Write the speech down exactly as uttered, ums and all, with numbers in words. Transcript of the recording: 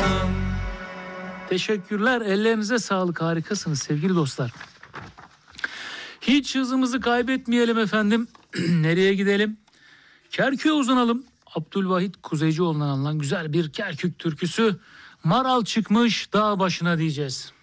Teşekkürler. Ellerinize sağlık. Harikasınız sevgili dostlar. Hiç hızımızı kaybetmeyelim efendim. Nereye gidelim? Kerkük'e uzanalım. Abdülvahit Kuzeycioğlu'ndan alınan güzel bir Kerkük türküsü. Maral çıkmış dağ başına diyeceğiz.